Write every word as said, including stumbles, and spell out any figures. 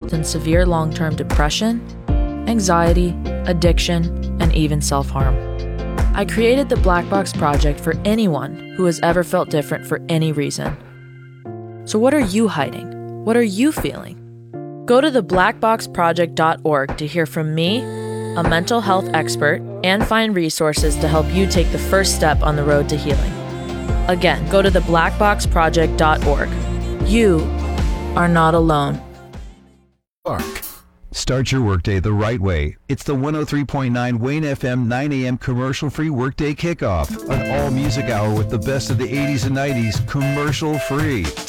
in severe long-term depression, anxiety, addiction, and even self-harm. I created the Black Box Project for anyone who has ever felt different for any reason. So what are you hiding? What are you feeling? Go to the black box project dot org to hear from me, a mental health expert, and find resources to help you take the first step on the road to healing. Again, go to the black box project dot org. You are not alone. Arc. Start your workday the right way. It's the one oh three point nine Wayne F M nine a.m. commercial-free workday kickoff. An all-music hour with the best of the eighties and nineties, commercial-free.